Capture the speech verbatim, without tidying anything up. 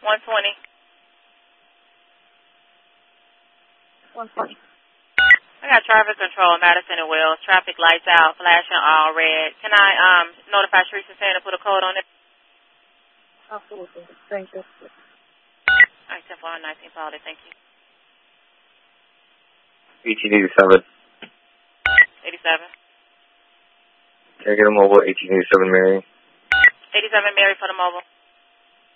one twenty. one twenty. I got traffic control, Madison and Wells. Traffic lights out, flashing all red. Can I um notify Sharice and Santa to put a code on it? Absolutely. Thank you. All right, ten four nineteen Pauly, thank you. eighteen eighty-seven. eighty-seven. Can I get a mobile? eighteen eighty-seven Mary. eighty-seven Mary for the mobile.